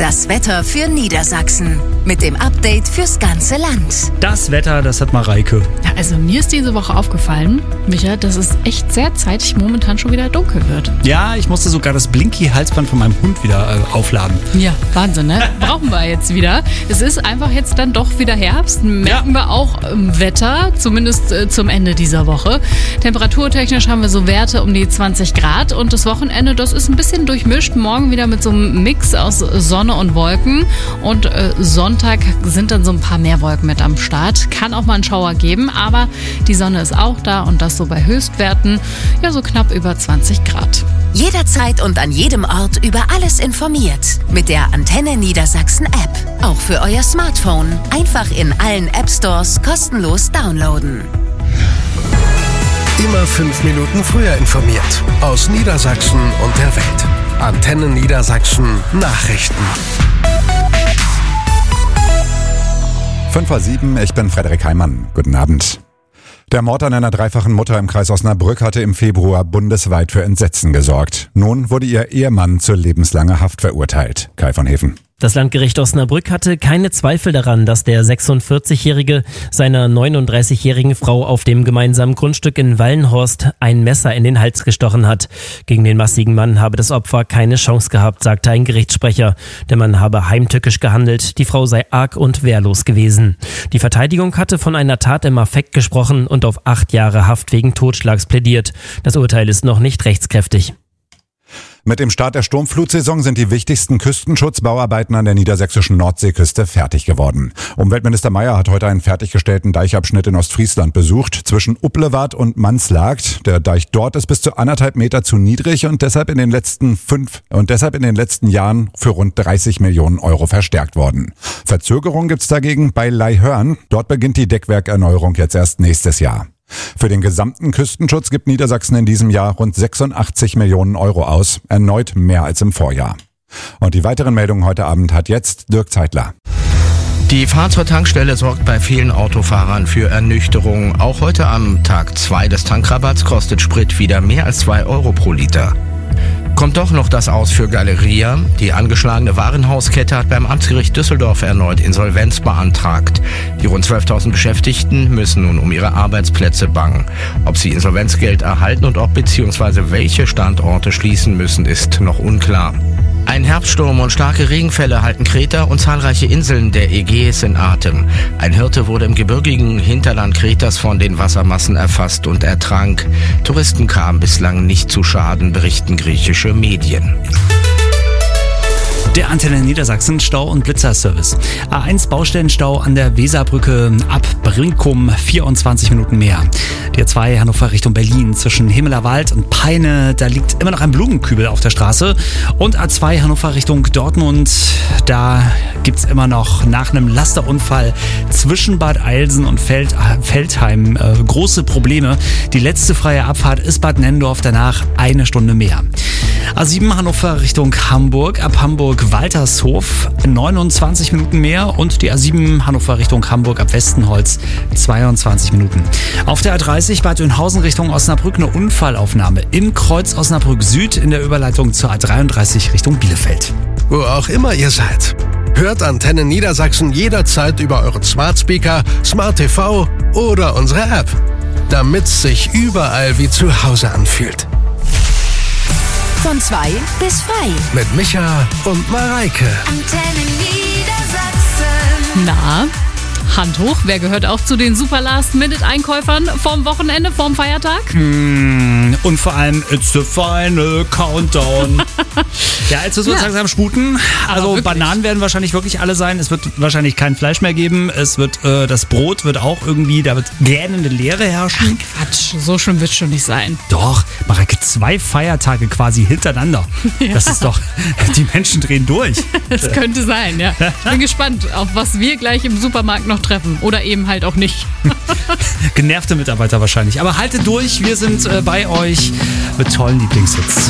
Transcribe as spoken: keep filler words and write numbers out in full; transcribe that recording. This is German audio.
Das Wetter für Niedersachsen. Mit dem Update fürs ganze Land. Das Wetter, das hat Mareike. Ja, also mir ist diese Woche aufgefallen, Micha, dass es echt sehr zeitig momentan schon wieder dunkel wird. Ja, ich musste sogar das Blinky-Halsband von meinem Hund wieder äh, aufladen. Ja, Wahnsinn, ne? Brauchen wir jetzt wieder. Es ist einfach jetzt dann doch wieder Herbst. Merken ja. wir auch im Wetter, zumindest äh, zum Ende dieser Woche. Temperaturtechnisch haben wir so Werte um die zwanzig Grad und das Wochenende, das ist ein bisschen durchmischt. Morgen wieder mit so einem Mix aus Sonne und Wolken und äh, Sonntag sind dann so ein paar mehr Wolken mit am Start. Kann auch mal einen Schauer geben, aber die Sonne ist auch da und das so bei Höchstwerten, ja so knapp über zwanzig Grad. Jederzeit und an jedem Ort über alles informiert. Mit der Antenne Niedersachsen App. Auch für euer Smartphone. Einfach in allen App Stores kostenlos downloaden. Immer fünf Minuten früher informiert. Aus Niedersachsen und der Welt. Antenne Niedersachsen Nachrichten. fünf vor sieben, ich bin Frederik Heimann. Guten Abend. Der Mord an einer dreifachen Mutter im Kreis Osnabrück hatte im Februar bundesweit für Entsetzen gesorgt. Nun wurde ihr Ehemann zu lebenslanger Haft verurteilt. Kai von Hefen. Das Landgericht Osnabrück hatte keine Zweifel daran, dass der sechsundvierzigjährige seiner neununddreißigjährigen Frau auf dem gemeinsamen Grundstück in Wallenhorst ein Messer in den Hals gestochen hat. Gegen den massigen Mann habe das Opfer keine Chance gehabt, sagte ein Gerichtssprecher. Der Mann habe heimtückisch gehandelt, die Frau sei arg und wehrlos gewesen. Die Verteidigung hatte von einer Tat im Affekt gesprochen und auf acht Jahre Haft wegen Totschlags plädiert. Das Urteil ist noch nicht rechtskräftig. Mit dem Start der Sturmflutsaison sind die wichtigsten Küstenschutzbauarbeiten an der niedersächsischen Nordseeküste fertig geworden. Umweltminister Mayer hat heute einen fertiggestellten Deichabschnitt in Ostfriesland besucht, zwischen Upplewart und Manslagt. Der Deich dort ist bis zu anderthalb Meter zu niedrig und deshalb in den letzten fünf und deshalb in den letzten Jahren für rund dreißig Millionen Euro verstärkt worden. Verzögerung gibt's dagegen bei Laihörn. Dort beginnt die Deckwerkerneuerung jetzt erst nächstes Jahr. Für den gesamten Küstenschutz gibt Niedersachsen in diesem Jahr rund sechsundachtzig Millionen Euro aus, erneut mehr als im Vorjahr. Und die weiteren Meldungen heute Abend hat jetzt Dirk Zeitler. Die Fahrt zur Tankstelle sorgt bei vielen Autofahrern für Ernüchterung. Auch heute am Tag zwei des Tankrabatts kostet Sprit wieder mehr als zwei Euro pro Liter. Kommt doch noch das aus für Galeria. Die angeschlagene Warenhauskette hat beim Amtsgericht Düsseldorf erneut Insolvenz beantragt. Die rund zwölftausend Beschäftigten müssen nun um ihre Arbeitsplätze bangen. Ob sie Insolvenzgeld erhalten und ob bzw. welche Standorte schließen müssen, ist noch unklar. Ein Herbststurm und starke Regenfälle halten Kreta und zahlreiche Inseln der Ägäis in Atem. Ein Hirte wurde im gebirgigen Hinterland Kretas von den Wassermassen erfasst und ertrank. Touristen kamen bislang nicht zu Schaden, berichten griechische Medien. Der Antenne Niedersachsen Stau- und Blitzerservice. A eins Baustellenstau an der Weserbrücke ab Brinkum, vierundzwanzig Minuten mehr. Die A zwei Hannover Richtung Berlin zwischen Himmelerwald und Peine, da liegt immer noch ein Blumenkübel auf der Straße. Und A zwei Hannover Richtung Dortmund, da gibt's immer noch nach einem Lasterunfall zwischen Bad Eilsen und Feld, Feldheim äh, große Probleme. Die letzte freie Abfahrt ist Bad Nennendorf, danach eine Stunde mehr. A sieben Hannover Richtung Hamburg, ab Hamburg-Waltershof neunundzwanzig Minuten mehr und die A sieben Hannover Richtung Hamburg ab Westenholz zweiundzwanzig Minuten. Auf der A dreißig Bad Oeynhausen Richtung Osnabrück eine Unfallaufnahme im Kreuz Osnabrück Süd in der Überleitung zur A dreiunddreißig Richtung Bielefeld. Wo auch immer ihr seid. Hört Antenne Niedersachsen jederzeit über euren Smart Speaker, Smart T V oder unsere App. Damit's sich überall wie zu Hause anfühlt. Von zwei bis frei. Mit Micha und Mareike. Antenne Niedersachsen. Na, Hand hoch, wer gehört auch zu den super Last-Minute-Einkäufern vom Wochenende, vom Feiertag? Mm, und vor allem, it's the final countdown. Ja, jetzt müssen wir uns Ja. langsam sputen. Also wirklich. Bananen werden wahrscheinlich wirklich alle sein. Es wird wahrscheinlich kein Fleisch mehr geben. Es wird, äh, das Brot wird auch irgendwie, da wird gähnende Leere herrschen. Quatsch, so schlimm wird es schon nicht sein. Doch, Mareike, zwei Feiertage quasi hintereinander. Das ist doch, die Menschen drehen durch. Das könnte sein, ja. Ich bin gespannt, auf was wir gleich im Supermarkt noch treffen. Oder eben halt auch nicht. Genervte Mitarbeiter wahrscheinlich. Aber haltet durch, wir sind äh, bei euch mit tollen Lieblingshits.